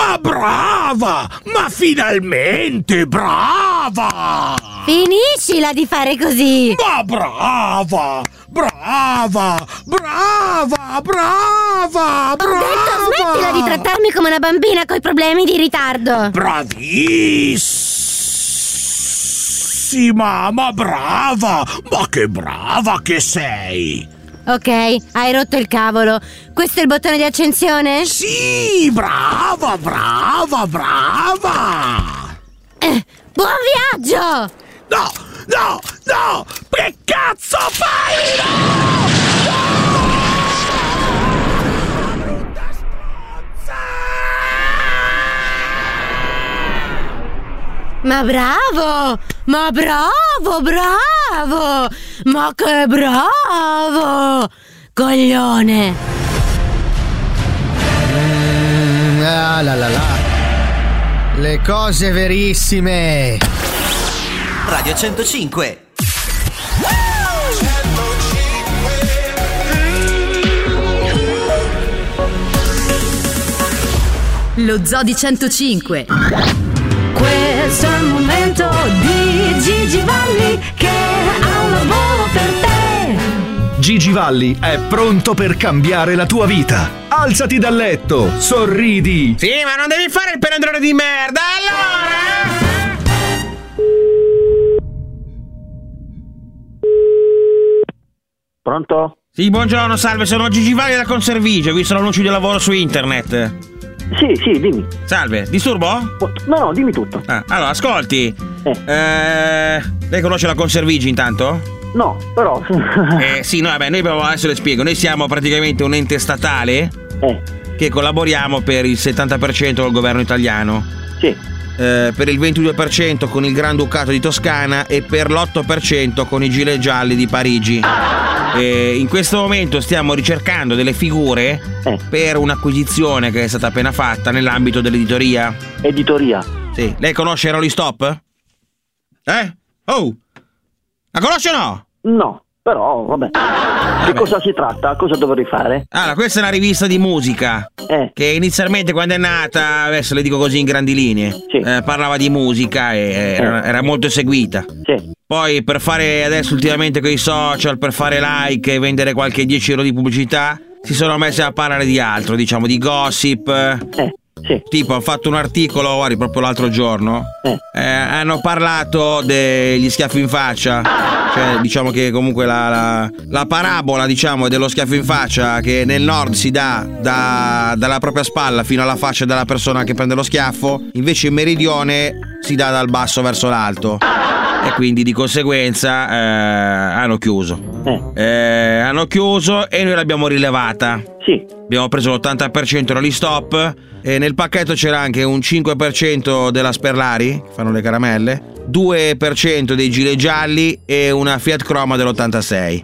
Ma brava! Ma finalmente brava! Finiscila di fare così! Ma brava! Brava! Brava! Brava! Ho detto smettila di trattarmi come una bambina coi problemi di ritardo! Bravissima! Ma brava! Ma che brava che sei! Ok, hai rotto il cavolo. Questo è il bottone di accensione? Sì! Brava! Brava! Brava! Buon viaggio! No! No! No! Che cazzo fai? No! Brutta stronza! Ma bravo! Ma bravo, bravo! Ma che bravo! Coglione! La la la la. Le cose verissime. Radio 105. Lo Zoo di 105. Questo è il momento di Gigi Valli che ha un lavoro per te. Gigi Valli è pronto per cambiare la tua vita. Alzati dal letto, sorridi. Sì, ma non devi fare il penandrone di merda, allora! Pronto? Sì, buongiorno, salve, sono Gigi Valli da Conservigio, ho visto l'annuncio di lavoro su internet. Sì, dimmi. Salve, disturbo? No, dimmi tutto. Allora, ascolti. Lei conosce la Conservigio intanto? No, però. Sì, no, vabbè, noi adesso le spiego. Noi siamo praticamente un ente statale che collaboriamo per il 70% col governo italiano. Sì. Per il 22% con il Granducato di Toscana e per l'8% con i Gilet Gialli di Parigi. In questo momento stiamo ricercando delle figure per un'acquisizione che è stata appena fatta nell'ambito dell'editoria. Editoria? Sì. Lei conosce Rolling Stop? Oh! La conosce o no? No, però vabbè. Di cosa si tratta? Cosa dovrei fare? Allora, questa è una rivista di musica che inizialmente, quando è nata, adesso le dico così in grandi linee, parlava di musica e era molto seguita. Sì. Poi per fare adesso ultimamente con i social, per fare like e vendere qualche 10 euro di pubblicità, si sono messi a parlare di altro, diciamo di gossip. Sì. Tipo, hanno fatto un articolo, guardi, proprio l'altro giorno. Hanno parlato degli schiaffi in faccia. Cioè, diciamo che comunque la parabola, diciamo, è dello schiaffo in faccia, che nel nord si dà dalla propria spalla fino alla faccia della persona che prende lo schiaffo, invece in meridione si dà dal basso verso l'alto. E quindi di conseguenza hanno chiuso. Hanno chiuso e noi l'abbiamo rilevata. Sì. Abbiamo preso l'80% Rolling Stop e nel pacchetto c'era anche un 5% della Sperlari, che fanno le caramelle, 2% dei Gilet Gialli e una Fiat Croma dell'86.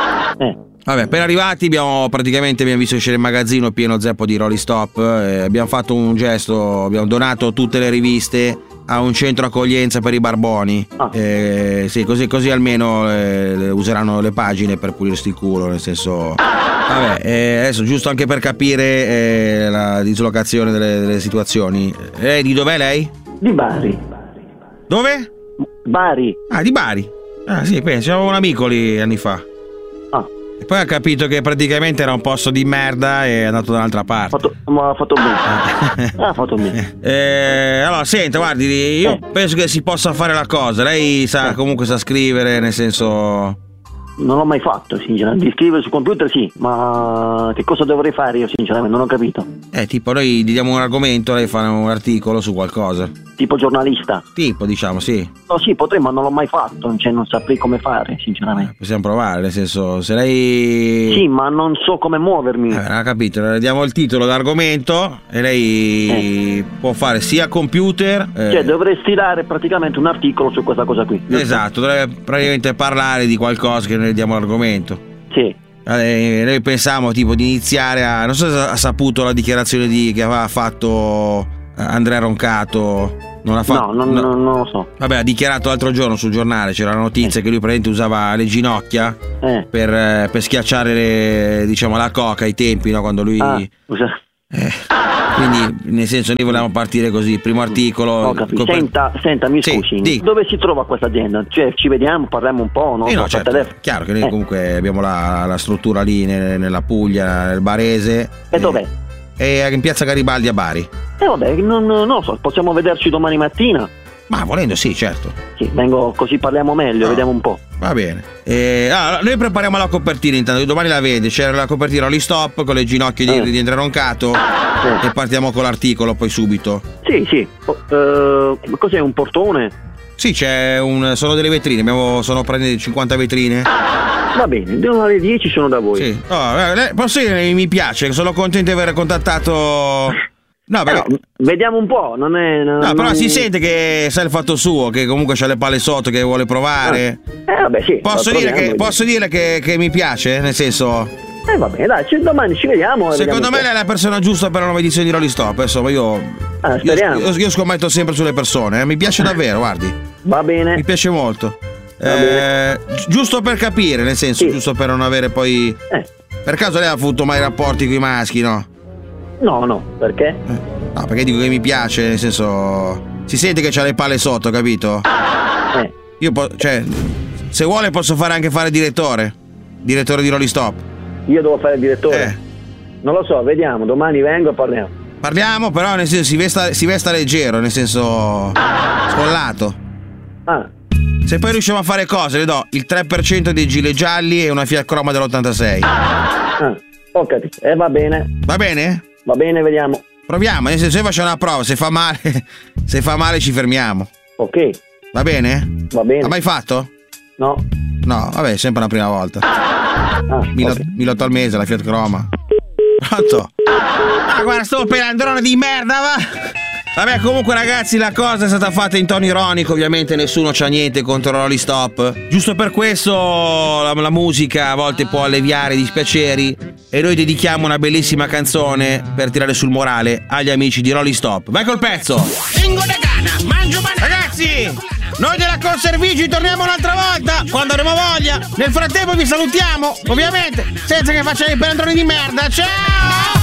Vabbè, appena arrivati abbiamo visto uscire il magazzino pieno zeppo di Rolling Stop, abbiamo fatto un gesto, abbiamo donato tutte le riviste a un centro accoglienza per i barboni. Sì, così almeno useranno le pagine per pulirsi il culo, nel senso. Vabbè, adesso giusto anche per capire la dislocazione delle situazioni. Di dov'è lei? Di Bari. Dove? Bari. Ah, di Bari. Ah sì, penso, avevo un amico lì anni fa. E poi ha capito che praticamente era un posto di merda e è andato da un'altra parte. Ha fatto bene. Ha fatto bene. Allora, senta, guardi, io penso che si possa fare la cosa. Lei comunque sa scrivere, nel senso. Non l'ho mai fatto, sinceramente. Di scrivere su computer sì, ma che cosa dovrei fare io, sinceramente? Non ho capito. Tipo, noi gli diamo un argomento, lei fa un articolo su qualcosa. Tipo giornalista? Tipo, diciamo, sì. No, sì, potrei, ma non l'ho mai fatto, cioè non saprei come fare, sinceramente. Possiamo provare, nel senso, se lei. Sì, ma non so come muovermi. Ha capito, le diamo il titolo d'argomento e lei può fare sia computer. Cioè, dovrei stilare praticamente un articolo su questa cosa qui. Esatto, dovrebbe praticamente parlare di qualcosa che noi diamo l'argomento. Sì. Noi pensavamo tipo di iniziare a. Non so se ha saputo la dichiarazione che aveva fatto Andrea Roncato. Non ha fatto. No, non lo so. Vabbè, ha dichiarato l'altro giorno sul giornale, c'era la notizia che lui praticamente usava le ginocchia per schiacciare diciamo la coca ai tempi, no? Quando lui. Quindi, nel senso, noi volevamo partire così. Primo articolo. Ho capito. Senta, mi scusi. Dove si trova questa azienda? Cioè, ci vediamo, parliamo un po', no? No, certo. Chiaro che noi comunque abbiamo la struttura lì nella Puglia, nel Barese. E dov'è? È in piazza Garibaldi a Bari. Vabbè, non so, possiamo vederci domani mattina? Ma volendo sì, certo. Sì, vengo così parliamo meglio, vediamo un po'. Va bene. Noi prepariamo la copertina intanto, domani la vede, c'è la copertina Rolling Stop con le ginocchia di Andrea e partiamo con l'articolo poi subito. Sì. Cos'è, un portone? Sì, sono delle vetrine, sono prendere 50 vetrine. Va bene, alle 10 sono da voi. Sì. Posso dire, mi piace, sono contento di aver contattato. No, però vediamo un po', però si sente che sa il fatto suo, che comunque c'ha le palle sotto, che vuole provare. Vabbè, sì. Posso dire che mi piace, nel senso. Vabbè, dai, domani ci vediamo. Secondo me lei è la persona giusta per la nuova edizione di Rolling Stop. Insomma, io scommetto sempre sulle persone. Mi piace davvero, guardi. Va bene. Mi piace molto. Giusto per capire, nel senso, giusto per non avere poi. Per caso lei ha avuto mai rapporti con i maschi, no? No, perché? No, perché dico che mi piace, nel senso. Si sente che c'ha le palle sotto, capito? Io se vuole posso fare direttore di Rolling Stop. Io devo fare il direttore? Non lo so, vediamo, domani vengo e parliamo. Parliamo, però nel senso si vesta leggero, nel senso scollato. Se poi riusciamo a fare cose, le do il 3% dei gilet gialli e una Fiat Croma dell'86. Ho capito, va bene. Va bene? Va bene, vediamo. Proviamo, nel senso io faccio una prova, se fa male ci fermiamo. Ok. Va bene? Va bene. Ha mai fatto? No. No, vabbè, sempre la prima volta. 1.800 al mese la Fiat Croma. Pronto? Guarda, sto pelandrone di merda, va! Vabbè, comunque ragazzi, la cosa è stata fatta in tono ironico, ovviamente nessuno c'ha niente contro Rolling Stop. Giusto per questo la musica a volte può alleviare i dispiaceri e noi dedichiamo una bellissima canzone per tirare sul morale agli amici di Rolling Stop. Vai col pezzo! Vengo da Ghana, mangio banana. Ragazzi, noi della Conservigi torniamo un'altra volta quando avremo voglia. Nel frattempo vi salutiamo, ovviamente, senza che facciate i pelandroni di merda. Ciao!